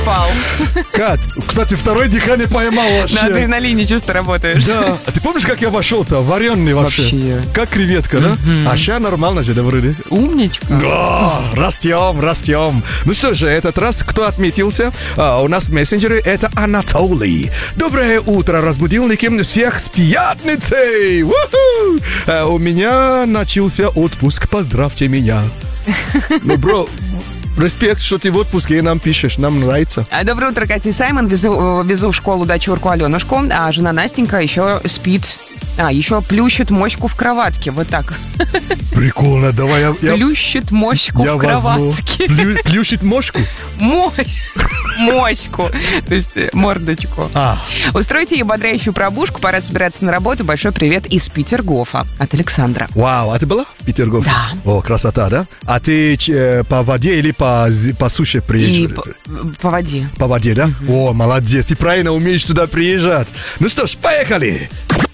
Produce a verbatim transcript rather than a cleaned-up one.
Пал. Кать, кстати, второе дыхание поймал вообще. На адреналине чисто работаешь. Да. А ты помнишь, как я вошел-то? Вареный вообще. Вообще. Как креветка, да? Мгм. А сейчас нормально же, да, вроде? Умничка. Да, растем, растем. Ну что же, этот раз кто отметился? А, у нас в мессенджере это Анатолий. Доброе утро, разбудилники. Всех с пятницей. У-ху! А, у меня начался отпуск. Поздравьте меня. Ну, бро, респект, что ты в отпуске и нам пишешь. Нам нравится. А, Доброе утро, Катя и Саймон. Везу, везу в школу дочурку Аленушку, а жена Настенька еще спит. А, еще плющит моську в кроватке. Вот так. Прикольно, давай я... я... Плющит моську Я в возьму. кроватке. Плю- плющит мошку? Мой. Моську. То есть э, мордочку. А, Устройте ей бодрящую пробужку. Пора собираться на работу. Большой привет из Петергофа от Александра. вау, а ты была в Петергофе? Да. О, красота, да? А ты э, по воде или по, зи- по суше И приезжал? по, по воде. По воде, да? О, молодец, и правильно умеешь туда приезжать. Ну что ж, поехали!